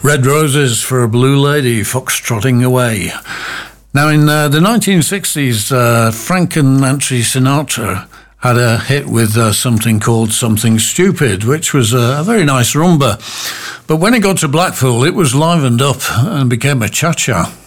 Red Roses for a Blue Lady, foxtrotting away. Now, in the 1960s, Frank and Nancy Sinatra had a hit with something called Something Stupid, which was a very nice rumba. But when it got to Blackpool, it was livened up and became a cha-cha.